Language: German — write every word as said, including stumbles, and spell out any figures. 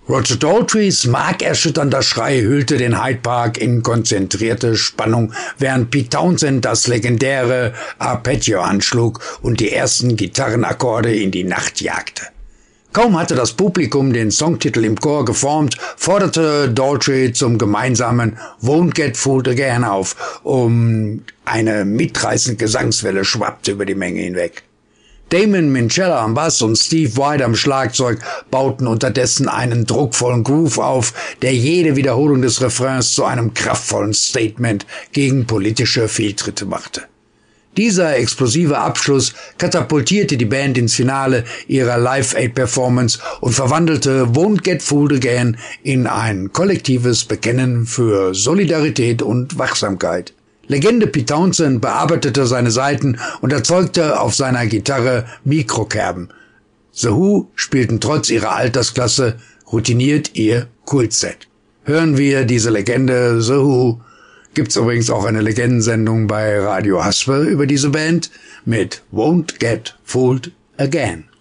Roger Daltrys markerschütternder Schrei hüllte den Hyde Park in konzentrierte Spannung, während Pete Townshend das legendäre Arpeggio anschlug und die ersten Gitarrenakkorde in die Nacht jagte. Kaum hatte das Publikum den Songtitel im Chor geformt, forderte Daltrey zum gemeinsamen Won't Get Fooled Again auf, um eine mitreißende Gesangswelle schwappte über die Menge hinweg. Damon Minchella am Bass und Steve White am Schlagzeug bauten unterdessen einen druckvollen Groove auf, der jede Wiederholung des Refrains zu einem kraftvollen Statement gegen politische Fehltritte machte. Dieser explosive Abschluss katapultierte die Band ins Finale ihrer Live-Aid-Performance und verwandelte Won't Get Fooled Again in ein kollektives Bekennen für Solidarität und Wachsamkeit. Legende Pete Townshend bearbeitete seine Saiten und erzeugte auf seiner Gitarre Mikrokerben. The Who spielten trotz ihrer Altersklasse routiniert ihr Kultset. Hören wir diese Legende The Who. Gibt's übrigens auch eine Legendensendung bei Radio Haspe über diese Band mit Won't Get Fooled Again.